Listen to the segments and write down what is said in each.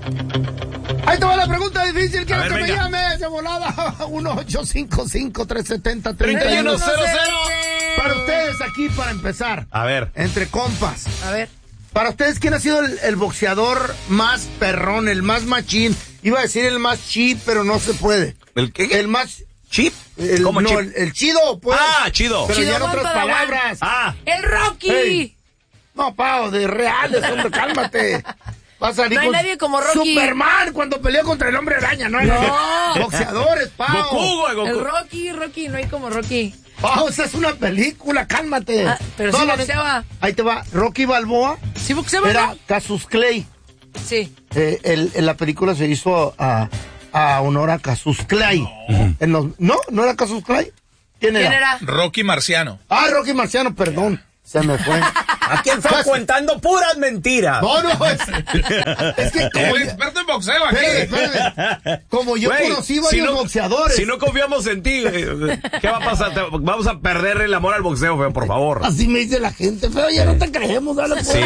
Ahí te va la pregunta difícil. Quiero que me llames de volada. 1-855-370-3100. Para ustedes aquí, para empezar. A ver. Entre compas. A ver. Para ustedes, ¿quién ha sido el boxeador más perrón, el más machín? Iba a decir el más chip, pero no se puede. ¿El qué? El más... ¿Chip? ¿Cómo no, chip? El chido, pues. Ah, chido. Pero chido, ya en otras palabras. ¡El Rocky! Hey. No, Pao, de reales, hombre, cálmate. Vas a salir no hay nadie como Rocky. Superman cuando peleó contra el Hombre Araña, ¿no? Boxeadores, Pao. Goku. El Rocky, no hay como Rocky. Pao, esa es una película, cálmate. Pero sí boxeaba. Ahí te va, Rocky Balboa. ¿Sí boxeaba? Era Cassius Clay. Sí. La película se hizo a honor a Cassius Clay. ¿No era Cassius Clay? ¿Quién era? Rocky Marciano. Ah, Rocky Marciano, perdón. Se me fue. Aquí están contando puras mentiras. No, es que como el experto en boxeo aquí. Como yo conocí varios boxeadores. Si no confiamos en ti, ¿qué va a pasar? Vamos a perder el amor al boxeo, feo, por favor. Así me dice la gente, feo, ya no te creemos, dale por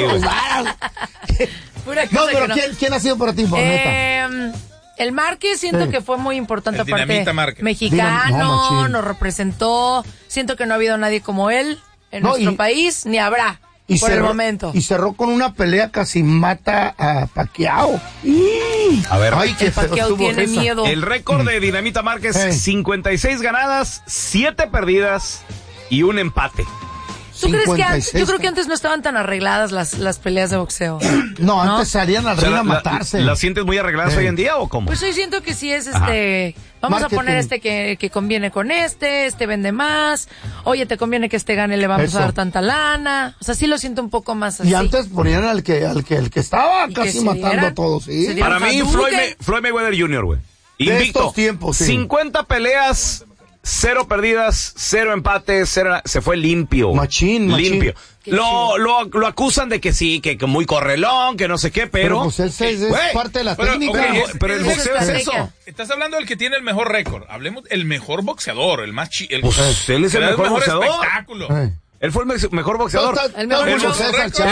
No, pero ¿quién ha sido para ti, por neta? El Márquez siento que fue muy importante, el aparte Márquez. mexicano, nos representó, siento que no ha habido nadie como él en nuestro país, ni habrá por el momento. Y cerró con una pelea casi mata a Pacquiao. A ver, ay, que Pacquiao tiene miedo. El récord de Dinamita Márquez, 56 ganadas, 7 perdidas y un empate. ¿Tú crees que yo creo que antes no estaban tan arregladas las peleas de boxeo? No, antes salían al ring a matarse. ¿Las sientes muy arregladas hoy en día o cómo? Pues hoy siento que sí es vamos a poner que conviene con este vende más. Oye, te conviene que gane, le vamos a dar tanta lana. O sea, sí lo siento un poco más así. Y antes ponían al que estaba casi matando a todos, ¿sí? Para mí, Floyd Mayweather Jr., güey. Invicto. De estos tiempos, sí. 50 peleas, 0 perdidas, 0 empates, se fue limpio. Machín. Limpio. Lo acusan de que sí, que muy correlón, que no sé qué, pero pues es parte de la técnica. Pero el boxeo es eso. Estás hablando del que tiene el mejor récord. Hablemos el mejor boxeador, el más chido. Pues él es el mejor boxeador. Espectáculo. Él fue el mejor boxeador. El mejor boxeador.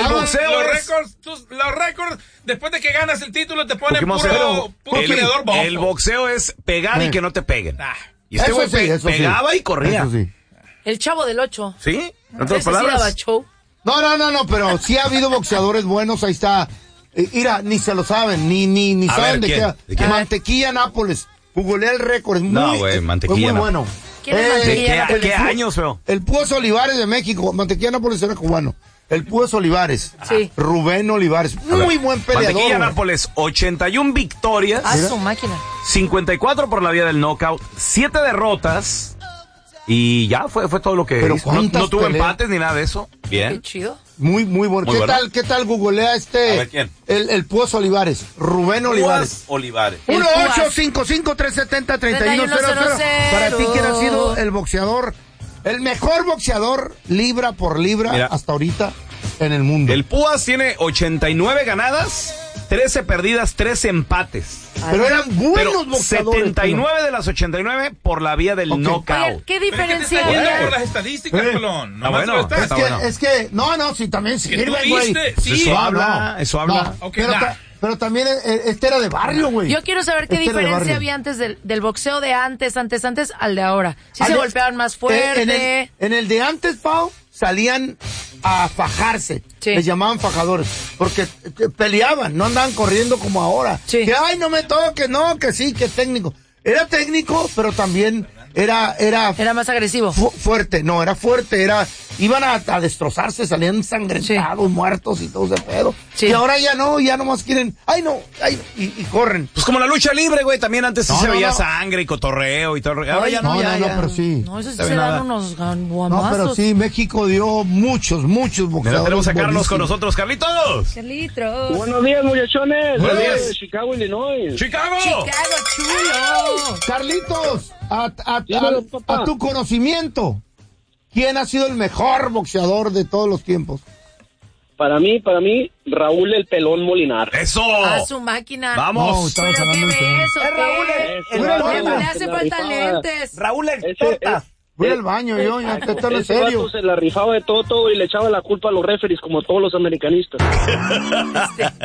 Los récords, después de que ganas el título, te ponen puro peleador bofo. El boxeo es pegar y que no te peguen. Y este güey pegaba y corría. Sí. El Chavo del 8. ¿Sí? ¿En otras palabras? No, pero sí ha habido boxeadores buenos, ahí está. Mira, ni se lo saben, ni saben de qué. Mantequilla Nápoles, googleé el récord, es Mantequilla muy bueno. ¿Quién es Mantequilla? ¿Qué años, feo? El Púas Olivares de México, Mantequilla Nápoles era cubano. El Púas Olivares. Sí. Rubén Olivares, muy buen peleador. Mantequilla Nápoles, 81 victorias. Su máquina. 54 por la vía del knockout, 7 derrotas. Y ya fue todo lo que pero hizo. No tuvo empates ni nada de eso. Bien. Qué chido. Muy bueno. ¿Qué tal googlea A ver, ¿quién? El Púas Olivares, Rubén Olivares. 1-855-370-3100. Para ti, ¿quién ha sido el boxeador, el mejor boxeador libra por libra hasta ahorita en el mundo? El Púas tiene 89 ganadas, 13 perdidas, 13 empates. Pero eran buenos boxeadores. 79 de las 89 por la vía del knockout. Oye, ¿qué diferencia Pero hay? por las estadísticas, Colón. Ah, bueno. Es que, sí, también sirve, güey. Sí, eso habla. Pero también este era de barrio, güey. Yo quiero saber qué diferencia había antes del boxeo de antes al de ahora. Si se golpeaban más fuerte. En el de antes, Pau, salían a fajarse. Sí. Les llamaban fajadores. Porque peleaban, no andaban corriendo como ahora. Sí. Que, ay, no me toques, no, que sí, que técnico. Era técnico, pero también era más agresivo. Fuerte, iban a destrozarse, salían ensangrentados, muertos y todo ese pedo. Sí. Y ahora ya nomás quieren, y corren. Pues como la lucha libre, güey, también antes sí se veía sangre y cotorreo y todo. Ahora ya no, pero sí. No, eso sí se dan unos guamazos. No, pero sí, México dio muchos boxeadores. Mira, tenemos a Carlos con nosotros. ¡Carlitos! Carlitos. Buenos días, muchachones. Buenos días. De Chicago, Illinois. ¡Chicago! Chicago, chulo. Carlitos, Dímelo, papá. a tu conocimiento, ¿quién ha sido el mejor boxeador de todos los tiempos? Para mí, Raúl el Pelón Molinar. ¡Eso! A su máquina. ¡Vamos! ¿Pero qué beso? Es Raúl Le hace falta lentes. Raúl el Tortas. Voy al baño, ya te estoy en Ese serio. vato se la rifaba de todo y le echaba la culpa a los referees como todos los americanistas.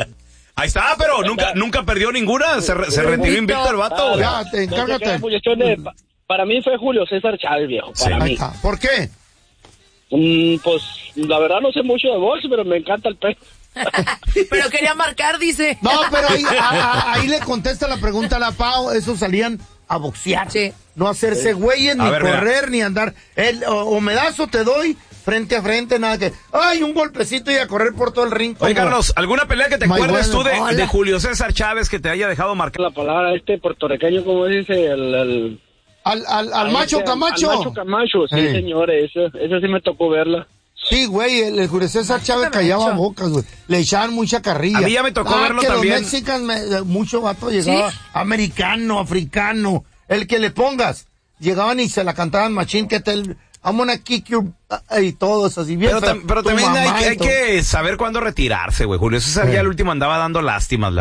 Ahí está, pero nunca perdió ninguna. Se retiró invicto el vato. Ya, encárgate. Para mí fue Julio César Chávez, viejo. Para mí. ¿Por qué? Pues la verdad no sé mucho de box, pero me encanta el pelo. Pero quería marcar, dice. No, pero ahí le contesta la pregunta a la Pau. Esos salían a boxear. Sí. No hacerse güeyes, ni correr, ni andar. O me das o te doy frente a frente, nada que. ¡Ay, un golpecito y a correr por todo el ring! Oye, Carlos, ¿alguna pelea que te acuerdes tú de Julio César Chávez que te haya dejado marcar? La palabra puertorriqueño, ¿cómo dice? Al Macho Camacho. Al Macho Camacho, sí, señores. Esa sí me tocó verla. Sí, güey, el Julio César Chávez callaba bocas, güey. Le echaban mucha carrilla. A mí ya me tocó verlo que también. Los mexicanos, mucho vato llegaba, ¿sí? Americano, africano, el que le pongas. Llegaban y se la cantaban machín, que te... I'm gonna kick you, y todos así bien. Pero también hay que saber cuándo retirarse, güey. Julio César ya el último andaba dando lástimas,